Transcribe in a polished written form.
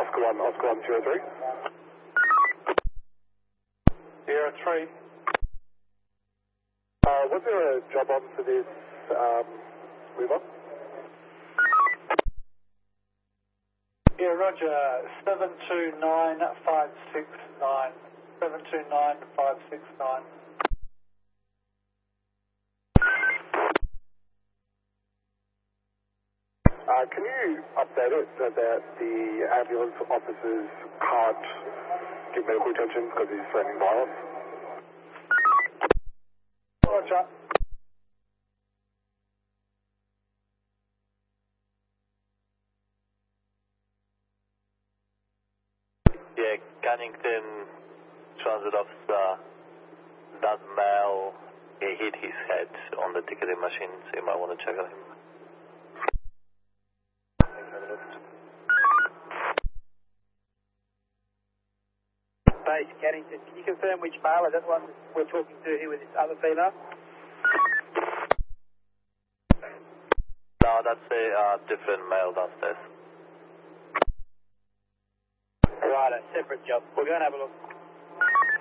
Oscar 1, 203. Sierra 3. Was there a job on for this Weaver? Yeah, roger. 729569. 729569. Can you update it so that the ambulance officers can't give medical attention because he's threatening violence? Roger. Yeah, Cannington Transit Officer, that male, he hit his head on the ticketing machine, so you might want to check on him. Base Cannington, can you confirm which male? Is that the one we're talking to here with this other female? No, that's a different male downstairs. Right, a separate job. We're going to have a look.